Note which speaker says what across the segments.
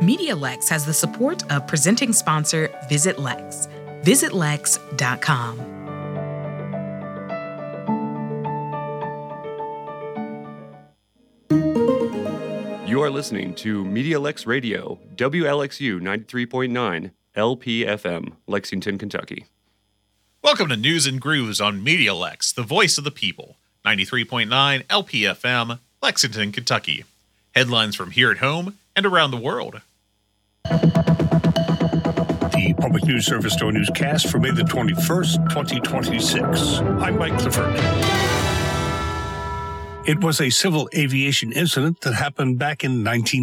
Speaker 1: MediaLex has the support of presenting sponsor Visit Lex. Visit Lex.com.
Speaker 2: You are listening to MediaLex Radio, WLXU 93.9 LPFM, Lexington, Kentucky.
Speaker 3: Welcome to News and Grooves on MediaLex, the voice of the people, 93.9 LPFM, Lexington, Kentucky. Headlines from here at home and around the world.
Speaker 4: The Public News Service No Newscast for May the 21st, 2026. I'm Mike Clifford. It was a civil aviation incident that happened back in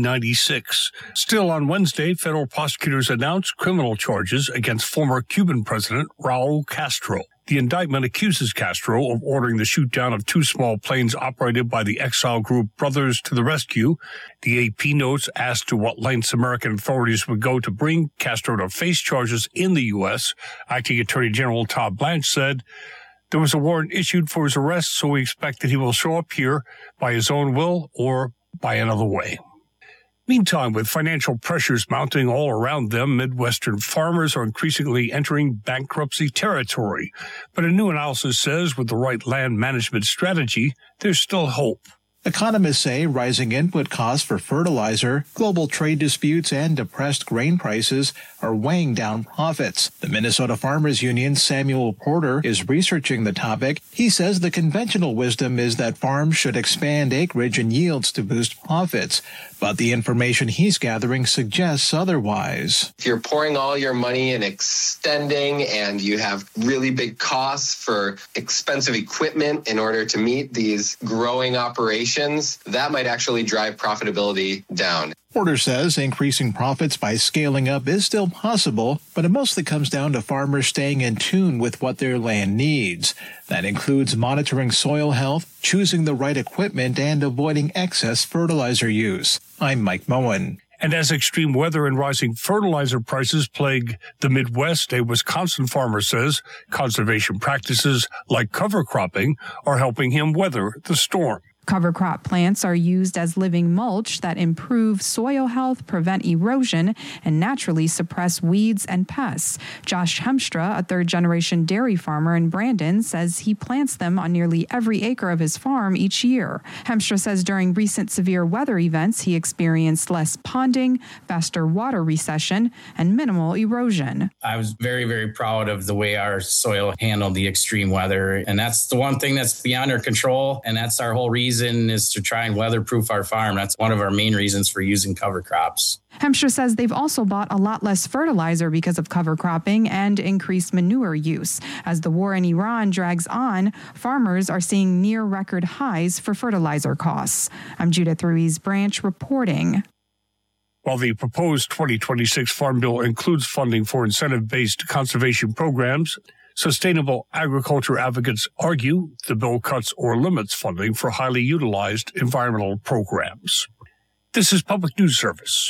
Speaker 4: 1996. Still on Wednesday, federal prosecutors announced criminal charges against former Cuban President Raul Castro. The indictment accuses Castro of ordering the shoot-down of two small planes operated by the exile group Brothers to the Rescue. The AP notes asked to what lengths American authorities would go to bring Castro to face charges in the U.S. Acting Attorney General Todd Blanche said, "There was a warrant issued for his arrest, so we expect that he will show up here by his own will or by another way." Meantime, with financial pressures mounting all around them, Midwestern farmers are increasingly entering bankruptcy territory. But a new analysis says with the right land management strategy, there's still hope.
Speaker 5: Economists say rising input costs for fertilizer, global trade disputes, and depressed grain prices are weighing down profits. The Minnesota Farmers Union's Samuel Porter is researching the topic. He says the conventional wisdom is that farms should expand acreage and yields to boost profits, but the information he's gathering suggests otherwise.
Speaker 6: If you're pouring all your money in extending and you have really big costs for expensive equipment in order to meet these growing operations, that might actually drive profitability down.
Speaker 5: Porter says increasing profits by scaling up is still possible, but it mostly comes down to farmers staying in tune with what their land needs. That includes monitoring soil health, choosing the right equipment, and avoiding excess fertilizer use. I'm Mike Moen.
Speaker 4: And as extreme weather and rising fertilizer prices plague the Midwest, a Wisconsin farmer says conservation practices like cover cropping are helping him weather the storm.
Speaker 7: Cover crop plants are used as living mulch that improve soil health, prevent erosion, and naturally suppress weeds and pests. Josh Hemstra, a third-generation dairy farmer in Brandon, says he plants them on nearly every acre of his farm each year. Hemstra says during recent severe weather events, he experienced less ponding, faster water recession, and minimal erosion.
Speaker 8: I was very, very proud of the way our soil handled the extreme weather, and that's the one thing that's beyond our control, and that's our whole reason is to try and weatherproof our farm. That's one of our main reasons for using cover crops.
Speaker 7: Hemstra says they've also bought a lot less fertilizer because of cover cropping and increased manure use. As the war in Iran drags on, farmers are seeing near record highs for fertilizer costs. I'm Judith Ruiz Branch reporting.
Speaker 4: While the proposed 2026 Farm Bill includes funding for incentive-based conservation programs, sustainable agriculture advocates argue the bill cuts or limits funding for highly utilized environmental programs. This is Public News Service.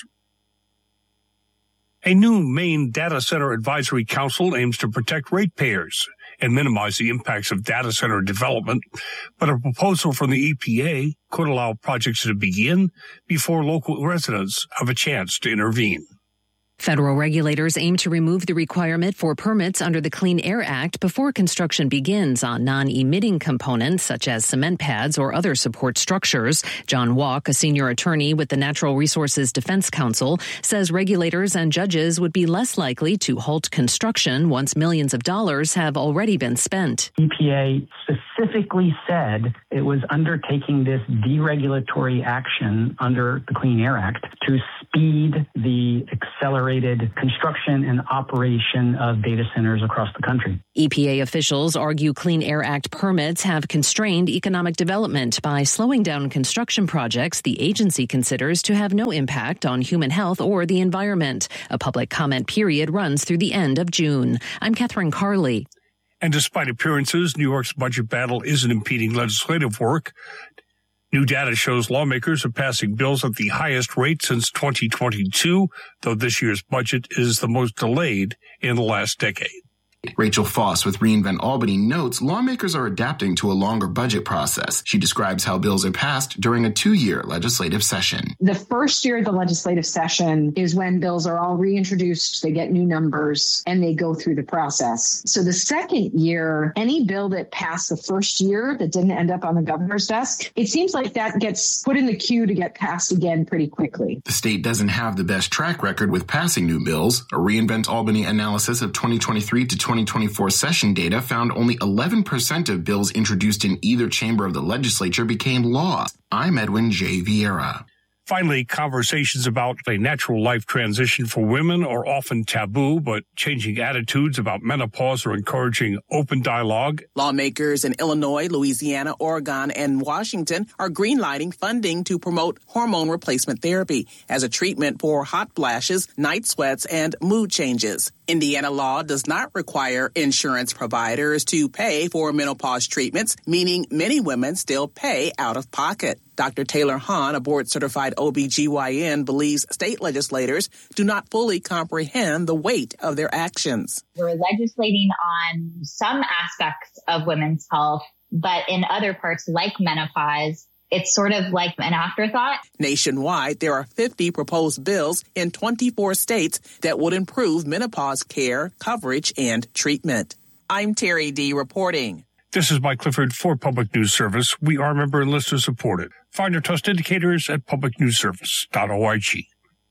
Speaker 4: A new Maine Data Center Advisory Council aims to protect ratepayers and minimize the impacts of data center development, but a proposal from the EPA could allow projects to begin before local residents have a chance to intervene.
Speaker 9: Federal regulators aim to remove the requirement for permits under the Clean Air Act before construction begins on non-emitting components such as cement pads or other support structures. John Walk, a senior attorney with the Natural Resources Defense Council, says regulators and judges would be less likely to halt construction once millions of dollars have already been spent.
Speaker 10: EPA specifically said it was undertaking this deregulatory action under the Clean Air Act to speed the accelerated construction and operation of data centers across the country.
Speaker 9: EPA officials argue Clean Air Act permits have constrained economic development by slowing down construction projects the agency considers to have no impact on human health or the environment. A public comment period runs through the end of June. I'm Catherine Carley.
Speaker 4: And despite appearances, New York's budget battle isn't impeding legislative work. New data shows lawmakers are passing bills at the highest rate since 2022, though this year's budget is the most delayed in the last decade.
Speaker 11: Rachel Foss with Reinvent Albany notes lawmakers are adapting to a longer budget process. She describes how bills are passed during a 2-year legislative session.
Speaker 12: The first year of the legislative session is when bills are all reintroduced, they get new numbers, and they go through the process. So the second year, any bill that passed the first year that didn't end up on the governor's desk, it seems like that gets put in the queue to get passed again pretty quickly.
Speaker 11: The state doesn't have the best track record with passing new bills. A Reinvent Albany analysis of 2023 to 2024 session data found only 11% of bills introduced in either chamber of the legislature became law. I'm Edwin J. Vieira.
Speaker 4: Finally, conversations about a natural life transition for women are often taboo, but changing attitudes about menopause are encouraging open dialogue.
Speaker 13: Lawmakers in Illinois, Louisiana, Oregon, and Washington are greenlighting funding to promote hormone replacement therapy as a treatment for hot flashes, night sweats, and mood changes. Indiana law does not require insurance providers to pay for menopause treatments, meaning many women still pay out of pocket. Dr. Taylor Hahn, a board-certified OBGYN, believes state legislators do not fully comprehend the weight of their actions.
Speaker 14: We're legislating on some aspects of women's health, but in other parts like menopause, it's sort of like an afterthought.
Speaker 13: Nationwide, there are 50 proposed bills in 24 states that would improve menopause care, coverage, and treatment. I'm Terry D. reporting.
Speaker 4: This is Mike Clifford for Public News Service. We are member and listener supported. Find our trust indicators at publicnewsservice.org.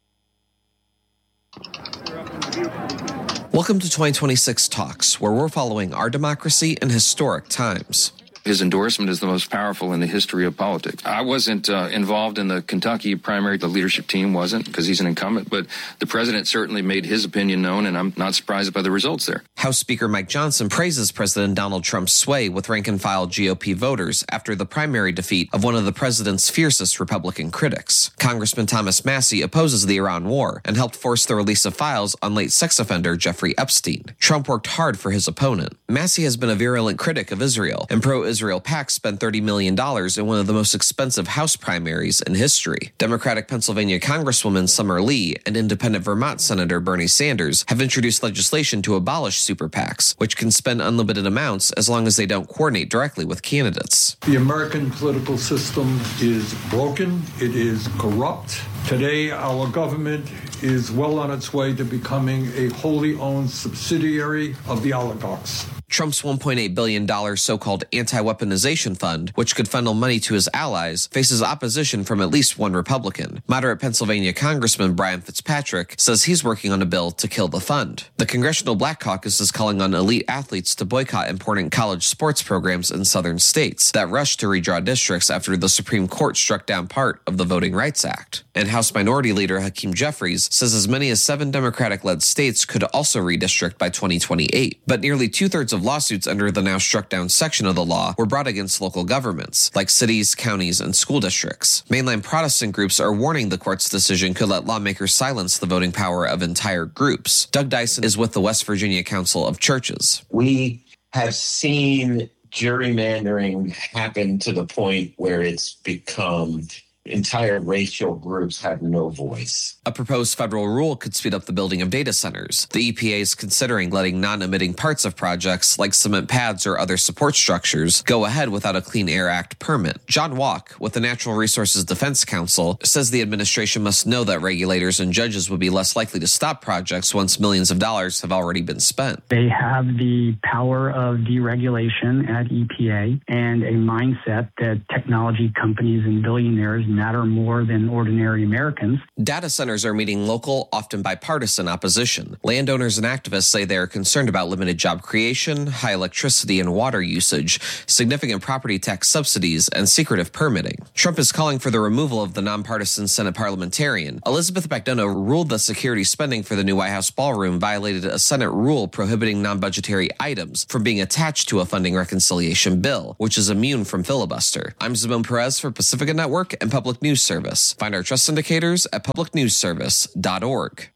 Speaker 15: Welcome to 2026 Talks, where we're following our democracy in historic times.
Speaker 16: His endorsement is the most powerful in the history of politics. I wasn't involved in the Kentucky primary. The leadership team wasn't because he's an incumbent, but the president certainly made his opinion known, and I'm not surprised by the results there.
Speaker 15: House Speaker Mike Johnson praises President Donald Trump's sway with rank-and-file GOP voters after the primary defeat of one of the president's fiercest Republican critics. Congressman Thomas Massie opposes the Iran war and helped force the release of files on late sex offender Jeffrey Epstein. Trump worked hard for his opponent. Massie has been a virulent critic of Israel, and pro-Israel PAC spent $30 million in one of the most expensive House primaries in history. Democratic Pennsylvania Congresswoman Summer Lee and independent Vermont Senator Bernie Sanders have introduced legislation to abolish super PACs, which can spend unlimited amounts as long as they don't coordinate directly with candidates.
Speaker 17: The American political system is broken. It is corrupt. Today, our government is well on its way to becoming a wholly owned subsidiary of the oligarchs.
Speaker 15: Trump's $1.8 billion so-called anti-weaponization fund, which could funnel money to his allies, faces opposition from at least one Republican. Moderate Pennsylvania Congressman Brian Fitzpatrick says he's working on a bill to kill the fund. The Congressional Black Caucus is calling on elite athletes to boycott important college sports programs in southern states that rushed to redraw districts after the Supreme Court struck down part of the Voting Rights Act. And House Minority Leader Hakeem Jeffries says as many as 7 Democratic-led states could also redistrict by 2028. But nearly two-thirds of lawsuits under the now struck-down section of the law were brought against local governments, like cities, counties, and school districts. Mainline Protestant groups are warning the court's decision could let lawmakers silence the voting power of entire groups. Doug Dyson is with the West Virginia Council of Churches.
Speaker 18: We have seen gerrymandering happen to the point where it's become entire racial groups have no voice.
Speaker 15: A proposed federal rule could speed up the building of data centers. The EPA is considering letting non-emitting parts of projects like cement pads or other support structures go ahead without a Clean Air Act permit. John Walk, with the Natural Resources Defense Council, says the administration must know that regulators and judges would be less likely to stop projects once millions of dollars have already been spent.
Speaker 10: They have the power of deregulation at EPA and a mindset that technology companies and billionaires matter more than ordinary Americans.
Speaker 15: Data centers are meeting local, often bipartisan opposition. Landowners and activists say they are concerned about limited job creation, high electricity and water usage, significant property tax subsidies, and secretive permitting. Trump is calling for the removal of the nonpartisan Senate parliamentarian. Elizabeth McDonough ruled that security spending for the new White House ballroom violated a Senate rule prohibiting non-budgetary items from being attached to a funding reconciliation bill, which is immune from filibuster. I'm Zabon Perez for Pacifica Network and Public News Service. Find our trust indicators at publicnewsservice.org.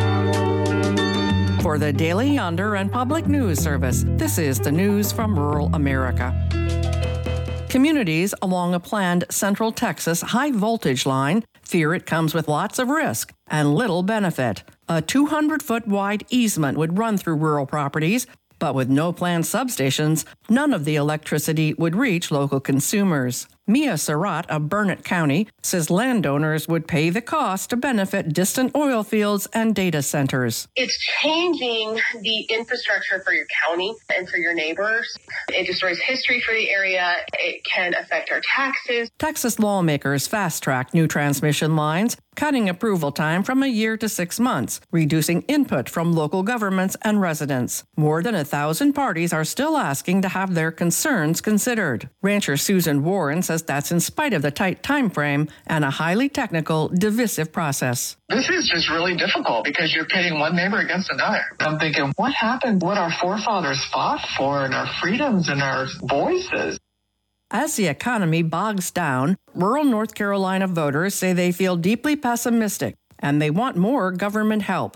Speaker 19: For the Daily Yonder and Public News Service, this is the news from rural America. Communities along a planned Central Texas high-voltage line fear it comes with lots of risk and little benefit. A 200-foot wide easement would run through rural properties, But with no planned substations, none of the electricity would reach local consumers. Mia Surratt of Burnett County says landowners would pay the cost to benefit distant oil fields and data centers.
Speaker 20: It's changing the infrastructure for your county and for your neighbors. It destroys history for the area. It can affect our taxes.
Speaker 19: Texas lawmakers fast-tracked new transmission lines, cutting approval time from a year to 6 months, reducing input from local governments and residents. More than 1,000 parties are still asking to have their concerns considered. Rancher Susan Warren says that's in spite of the tight time frame and a highly technical, divisive process.
Speaker 21: This is just really difficult because you're pitting one neighbor against another. I'm thinking, what happened? What our forefathers fought for and our freedoms and our voices.
Speaker 19: As the economy bogs down, rural North Carolina voters say they feel deeply pessimistic and they want more government help.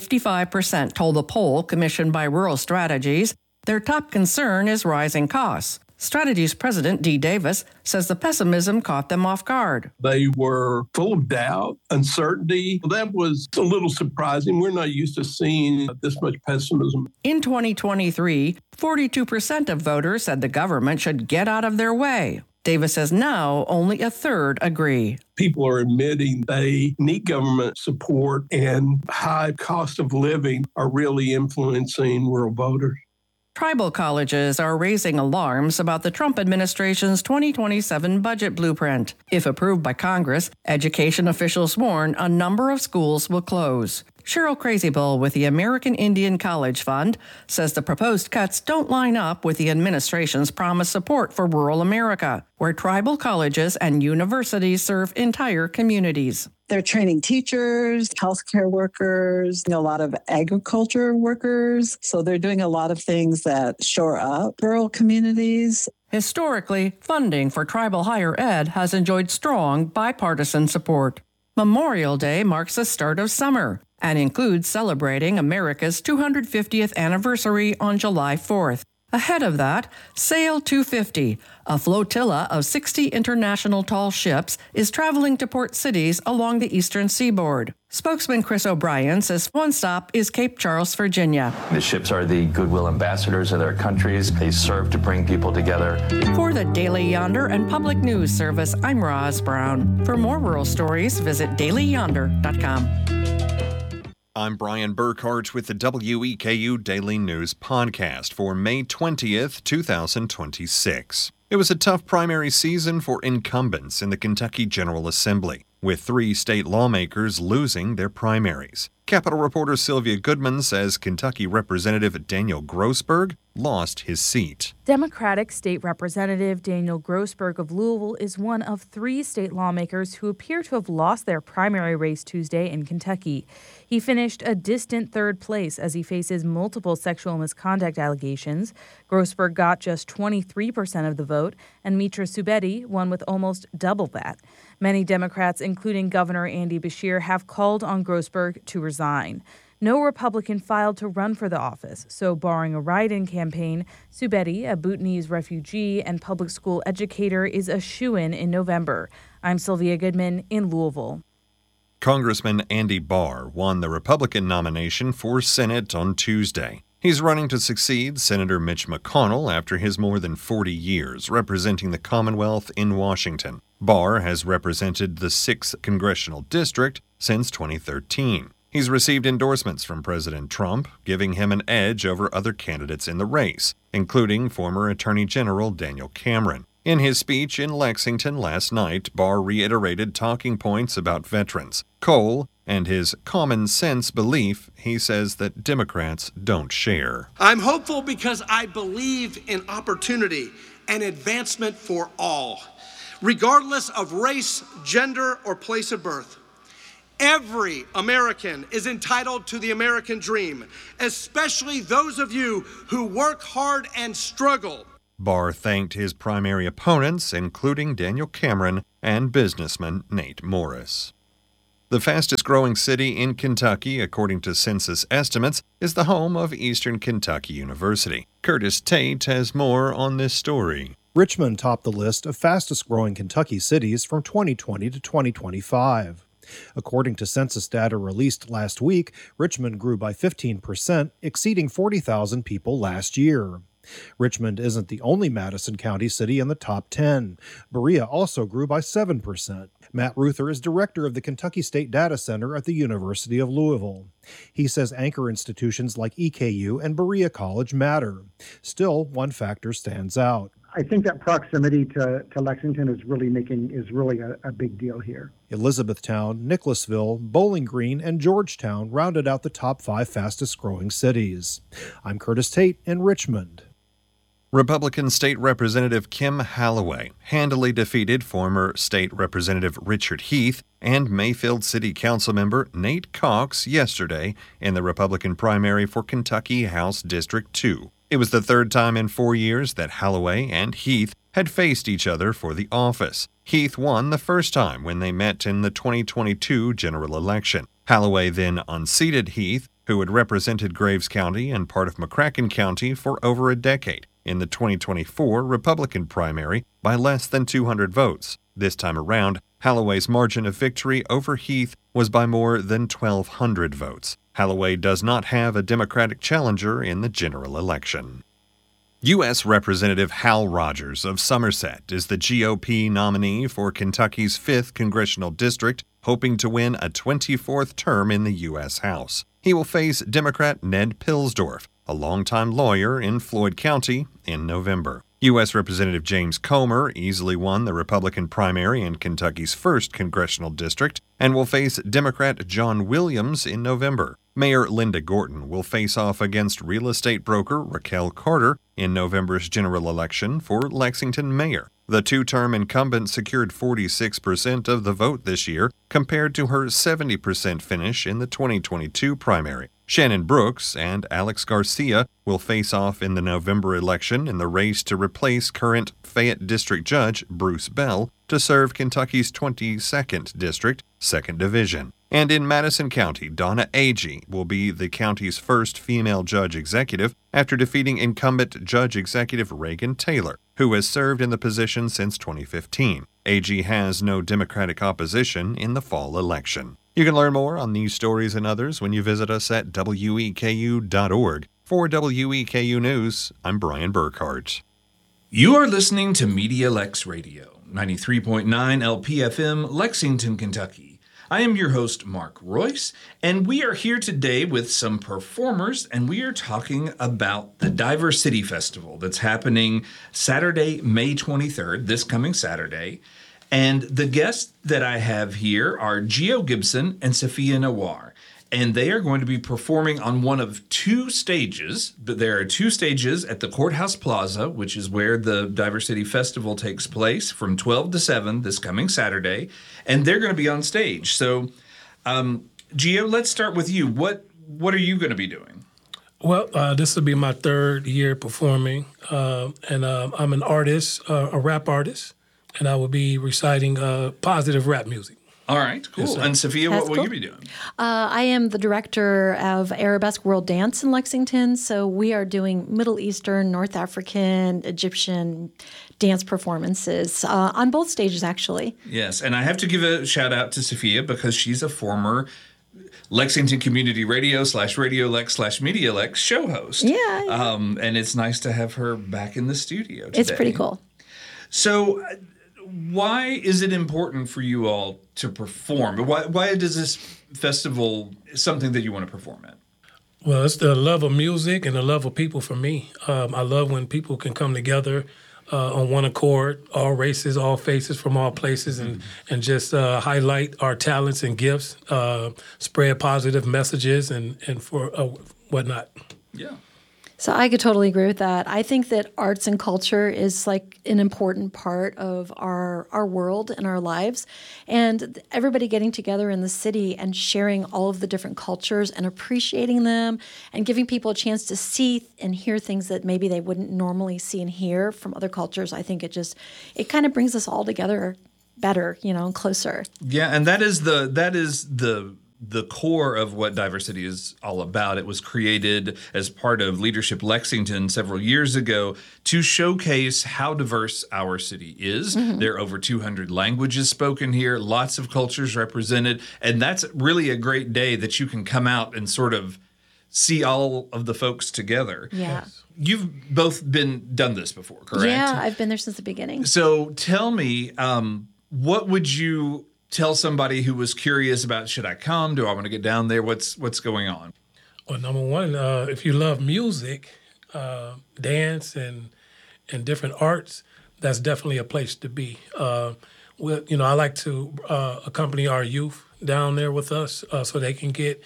Speaker 19: 55% told a poll commissioned by Rural Strategies their top concern is rising costs. Strategies President Dee Davis says the pessimism caught them off guard.
Speaker 22: They were full of doubt, uncertainty. That was a little surprising. We're not used to seeing this much pessimism.
Speaker 19: In 2023, 42% of voters said the government should get out of their way. Davis says now only a third agree.
Speaker 22: People are admitting they need government support, and high cost of living are really influencing rural voters.
Speaker 19: Tribal colleges are raising alarms about the Trump administration's 2027 budget blueprint. If approved by Congress, education officials warn a number of schools will close. Cheryl Crazybill with the American Indian College Fund says the proposed cuts don't line up with the administration's promised support for rural America, where tribal colleges and universities serve entire communities.
Speaker 23: They're training teachers, healthcare workers, a lot of agriculture workers. So they're doing a lot of things that shore up rural communities.
Speaker 19: Historically, funding for tribal higher ed has enjoyed strong bipartisan support. Memorial Day marks the start of summer and includes celebrating America's 250th anniversary on July 4th. Ahead of that, Sail 250, a flotilla of 60 international tall ships, is traveling to port cities along the eastern seaboard. Spokesman Chris O'Brien says one stop is Cape Charles, Virginia.
Speaker 24: The ships are the goodwill ambassadors of their countries. They serve to bring people together.
Speaker 19: For the Daily Yonder and Public News Service, I'm Roz Brown. For more rural stories, visit dailyyonder.com.
Speaker 25: I'm Brian Burkhart with the WEKU Daily News Podcast for May 20th, 2026. It was a tough primary season for incumbents in the Kentucky General Assembly, with 3 state lawmakers losing their primaries. Capitol reporter Sylvia Goodman says Kentucky Representative Daniel Grossberg lost his seat.
Speaker 26: Democratic State Representative Daniel Grossberg of Louisville is one of 3 state lawmakers who appear to have lost their primary race Tuesday in Kentucky. He finished a distant 3rd place as he faces multiple sexual misconduct allegations. Grossberg got just 23% of the vote, and Mitra Subedi won with almost double that. Many Democrats, including Governor Andy Beshear, have called on Grossberg to resign. No Republican filed to run for the office, so barring a write-in campaign, Subedi, a Bhutanese refugee and public school educator, is a shoo-in in November. I'm Sylvia Goodman in Louisville.
Speaker 25: Congressman Andy Barr won the Republican nomination for Senate on Tuesday. He's running to succeed Senator Mitch McConnell after his more than 40 years representing the Commonwealth in Washington. Barr has represented the 6th Congressional District since 2013. He's received endorsements from President Trump, giving him an edge over other candidates in the race, including former Attorney General Daniel Cameron. In his speech in Lexington last night, Barr reiterated talking points about veterans, coal, and his common sense belief he says that Democrats don't share.
Speaker 27: I'm hopeful because I believe in opportunity and advancement for all, regardless of race, gender, or place of birth. Every American is entitled to the American dream, especially those of you who work hard and struggle.
Speaker 25: Barr thanked his primary opponents, including Daniel Cameron and businessman Nate Morris. The fastest-growing city in Kentucky, according to census estimates, is the home of Eastern Kentucky University. Curtis Tate has more on this story.
Speaker 28: Richmond topped the list of fastest-growing Kentucky cities from 2020 to 2025.
Speaker 1: According to census data released last week, Richmond grew by 15%, exceeding 40,000 people last year. Richmond isn't the only Madison County city in the top 10. Berea also grew by 7%. Matt Ruther is director of the Kentucky State Data Center at the University of Louisville. He says anchor institutions like EKU and Berea College matter. Still, one factor stands out.
Speaker 2: I think that proximity to Lexington is really a big deal here.
Speaker 1: Elizabethtown, Nicholasville, Bowling Green, and Georgetown rounded out the top 5 fastest growing cities. I'm Curtis Tate in Richmond.
Speaker 25: Republican State Representative Kim Halloway handily defeated former State Representative Richard Heath and Mayfield City Council member Nate Cox yesterday in the Republican primary for Kentucky House District 2. It was the third time in 4 years that Halloway and Heath had faced each other for the office. Heath won the first time when they met in the 2022 general election. Halloway then unseated Heath, who had represented Graves County and part of McCracken County for over a decade, in the 2024 Republican primary by less than 200 votes. This time around, Halloway's margin of victory over Heath was by more than 1,200 votes. Halloway does not have a Democratic challenger in the general election. U.S. Representative Hal Rogers of Somerset is the GOP nominee for Kentucky's 5th congressional district, hoping to win a 24th term in the U.S. House. He will face Democrat Ned Pilsdorf, a longtime lawyer in Floyd County, in November. U.S. Representative James Comer easily won the Republican primary in Kentucky's 1st congressional district and will face Democrat John Williams in November. Mayor Linda Gorton will face off against real estate broker Raquel Carter in November's general election for Lexington mayor. The two-term incumbent secured 46% of the vote this year, compared to her 70% finish in the 2022 primary. Shannon Brooks and Alex Garcia will face off in the November election in the race to replace current Fayette District Judge Bruce Bell to serve Kentucky's 22nd District, 2nd Division. And in Madison County, Donna Agee will be the county's first female judge executive after defeating incumbent Judge Executive Reagan Taylor, who has served in the position since 2015. Agee has no Democratic opposition in the fall election. You can learn more on these stories and others when you visit us at weku.org. For WEKU News, I'm Brian Burkhart.
Speaker 3: You are listening to Media Lex Radio, 93.9 LPFM, Lexington, Kentucky. I am your host, Mark Royce, and we are here today with some performers, and we are talking about the Diversity Festival that's happening Saturday, May 23rd, this coming Saturday. And the guests that I have here are Gio Gibson and Sophia Nawar. And they are going to be performing on one of 2 stages. There are 2 stages at the Courthouse Plaza, which is where the Diversity Festival takes place, from 12 to 7 this coming Saturday. And they're going to be on stage. So, Gio, let's start with you. What are you going to be doing?
Speaker 5: Well, this will be my 3rd year performing. And I'm an artist, a rap artist. And I will be reciting positive rap music.
Speaker 3: All right, cool. Yes, and Sophia, what will you be doing?
Speaker 6: I am the director of Arabesque World Dance in Lexington. So we are doing Middle Eastern, North African, Egyptian dance performances on both stages, actually.
Speaker 3: Yes, and I have to give a shout out to Sophia because she's a former Lexington Community Radio /Radio Lex /Media Lex show host.
Speaker 6: Yeah.
Speaker 3: And it's nice to have her back in the studio today.
Speaker 6: It's pretty cool.
Speaker 3: So why is it important for you all to perform? Why does this festival something that you want to perform at?
Speaker 5: Well, it's the love of music and the love of people for me. I love when people can come together on one accord, all races, all faces from all places, and just highlight our talents and gifts, spread positive messages and for whatnot.
Speaker 3: Yeah.
Speaker 6: So I could totally agree with that. I think that arts and culture is like an important part of our world and our lives. And everybody getting together in the city and sharing all of the different cultures and appreciating them and giving people a chance to see and hear things that maybe they wouldn't normally see and hear from other cultures. I think it kind of brings us all together better, and closer.
Speaker 3: Yeah, and that is the the core of what Diversity is all about. It was created as part of Leadership Lexington several years ago to showcase how diverse our city is. Mm-hmm. There are over 200 languages spoken here, lots of cultures represented, and that's really a great day that you can come out and sort of see all of the folks together.
Speaker 6: Yeah.
Speaker 3: You've both done this before, correct?
Speaker 6: Yeah, I've been there since the beginning.
Speaker 3: So tell me, what would you tell somebody who was curious about, should I come? Do I want to get down there? What's going on?
Speaker 5: Well, number one, if you love music, dance, and different arts, that's definitely a place to be. I like to accompany our youth down there with us so they can get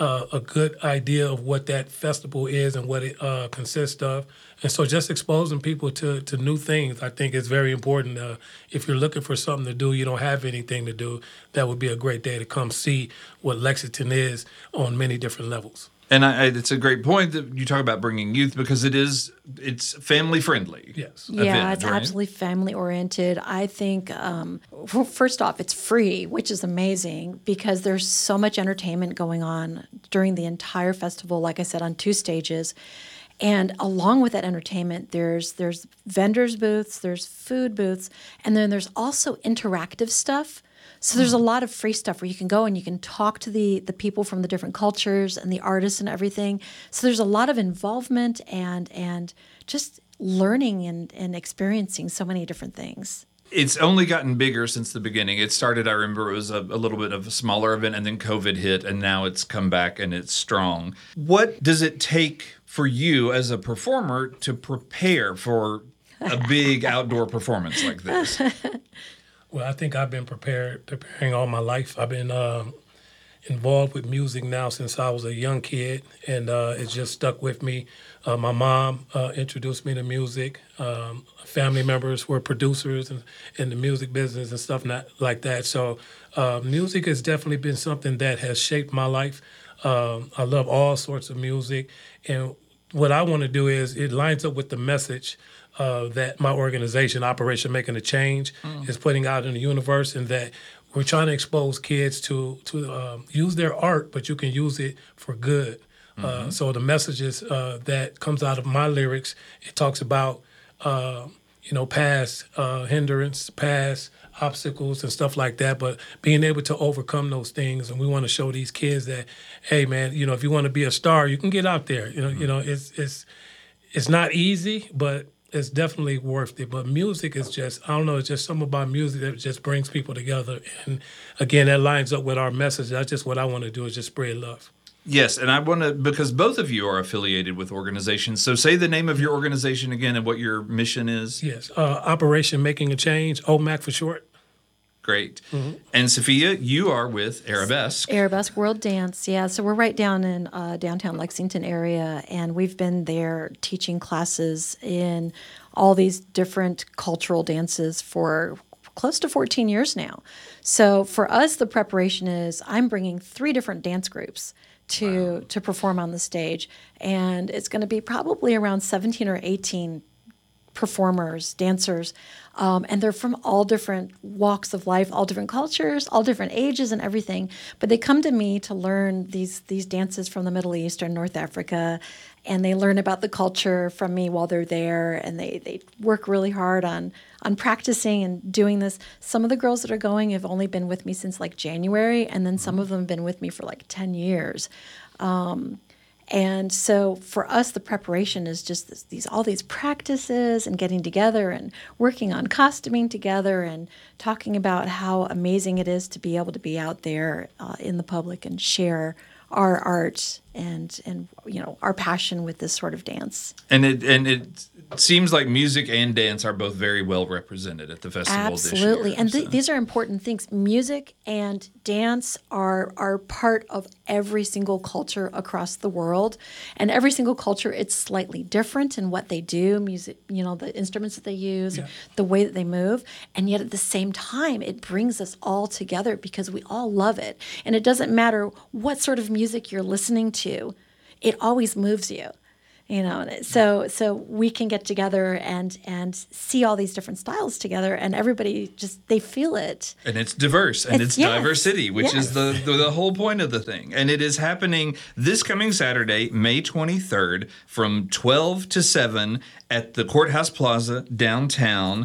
Speaker 5: a good idea of what that festival is and what it consists of. And so just exposing people to new things, I think is very important. If you're looking for something to do, you don't have anything to do, that would be a great day to come see what Lexington is on many different levels.
Speaker 3: And it's a great point that you talk about bringing youth, because it's family friendly.
Speaker 5: Yes.
Speaker 6: Yeah, it's absolutely family oriented. I think, first off, it's free, which is amazing because there's so much entertainment going on during the entire festival, like I said, on 2 stages. And along with that entertainment, there's vendors booths, there's food booths, and then there's also interactive stuff. So there's a lot of free stuff where you can go and you can talk to the people from the different cultures and the artists and everything. So there's a lot of involvement and just learning and experiencing so many different things.
Speaker 3: It's only gotten bigger since the beginning. It started, I remember, it was a little bit of a smaller event, and then COVID hit, and now it's come back and it's strong. What does it take for you as a performer to prepare for a big outdoor performance like this?
Speaker 5: Well, I think I've been preparing all my life. I've been involved with music now since I was a young kid, and it's just stuck with me. My mom introduced me to music. Family members were producers in the music business and stuff like that. So music has definitely been something that has shaped my life. I love all sorts of music, and what I want to do is it lines up with the message that my organization, Operation Making a Change, is putting out in the universe, and that we're trying to expose kids to use their art, but you can use it for good. Mm-hmm. So the messages that comes out of my lyrics, it talks about past hindrance, past obstacles and stuff like that, but being able to overcome those things. And we want to show these kids that, hey man, if you want to be a star, you can get out there. It's not easy, but it's definitely worth it. But music is just, I don't know, it's just something about music that just brings people together. And again, that lines up with our message. That's just what I want to do, is just spread love.
Speaker 3: Yes, and I want to, because both of you are affiliated with organizations, so say the name of your organization again and what your mission is.
Speaker 5: Yes, Operation Making a Change, OMAC for short.
Speaker 3: Great. Mm-hmm. And Sophia, you are with Arabesque.
Speaker 6: Arabesque World Dance, yeah. So we're right down in downtown Lexington area, and we've been there teaching classes in all these different cultural dances for close to 14 years now. So for us, the preparation is I'm bringing 3 different dance groups to perform on the stage, and it's going to be probably around 17 or 18 performers, dancers, and they're from all different walks of life, all different cultures, all different ages and everything. But they come to me to learn these dances from the Middle East or North Africa, and they learn about the culture from me while they're there, and they work really hard on practicing and doing this. Some of the girls that are going have only been with me since like January, and then some of them have been with me for like 10 years. And so for us, the preparation is just all these practices and getting together and working on costuming together and talking about how amazing it is to be able to be out there in the public and share our art and our passion with this sort of dance.
Speaker 3: And it seems like music and dance are both very well represented at the festival this year.
Speaker 6: Absolutely. And these are important things. Music and dance are part of every single culture across the world. And every single culture, it's slightly different in what they do, music, the instruments that they use, the way that they move. And yet at the same time, it brings us all together because we all love it. And it doesn't matter what sort of music you're listening to, it always moves you. So we can get together and see all these different styles together, and everybody they feel it.
Speaker 3: And it's diverse, and it's diversity, which is the whole point of the thing. And it is happening this coming Saturday, May 23rd, from 12 to 7 at the Courthouse Plaza downtown.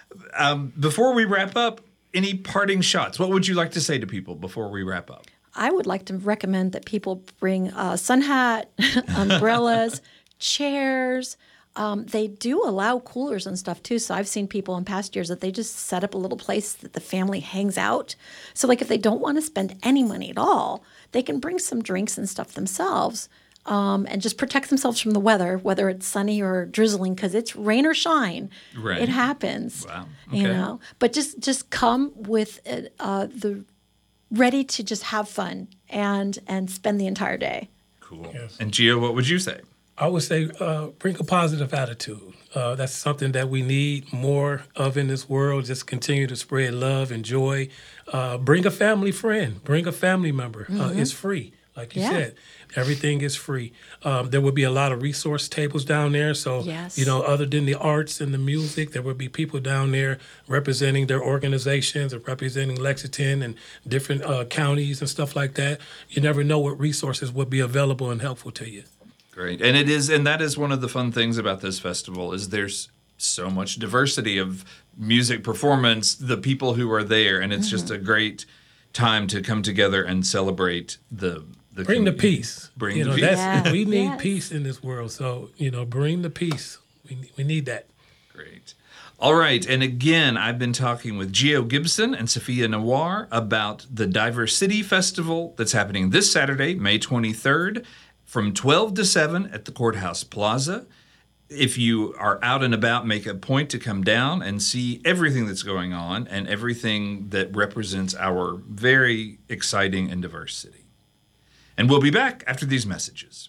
Speaker 3: Before we wrap up, any parting shots? What would you like to say to people before we wrap up?
Speaker 6: I would like to recommend that people bring a sun hat, umbrellas, chairs. They do allow coolers and stuff too. So I've seen people in past years that they just set up a little place that the family hangs out. So like if they don't want to spend any money at all, they can bring some drinks and stuff themselves and just protect themselves from the weather, whether it's sunny or drizzling, because it's rain or shine.
Speaker 3: Right.
Speaker 6: It happens.
Speaker 3: Wow. Okay.
Speaker 6: But just come with the ready to just have fun and spend the entire day.
Speaker 3: Cool. Yes. And Gio, what would you say?
Speaker 5: I would say bring a positive attitude. That's something that we need more of in this world. Just continue to spread love and joy. Bring a family friend. Bring a family member. It's free. Like you said, everything is free. There will be a lot of resource tables down there. So, other than the arts and the music, there will be people down there representing their organizations and representing Lexington and different counties and stuff like that. You never know what resources will be available and helpful to you.
Speaker 3: Great. And that is one of the fun things about this festival is there's so much diversity of music performance, the people who are there, and it's just a great time to come together and celebrate the
Speaker 5: bring the peace.
Speaker 3: Bring the peace.
Speaker 5: We need peace in this world. So, bring the peace. We need that.
Speaker 3: Great. All right. And again, I've been talking with Gio Gibson and Sophia Nawar about the Diversity Festival that's happening this Saturday, May 23rd, from 12 to 7 at the Courthouse Plaza. If you are out and about, make a point to come down and see everything that's going on and everything that represents our very exciting and diverse city. And we'll be back after these messages.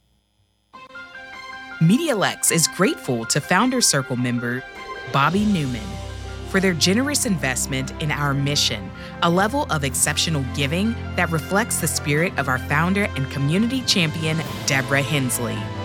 Speaker 7: MediaLex is grateful to Founder Circle member Bobby Newman for their generous investment in our mission, a level of exceptional giving that reflects the spirit of our founder and community champion, Deborah Hensley.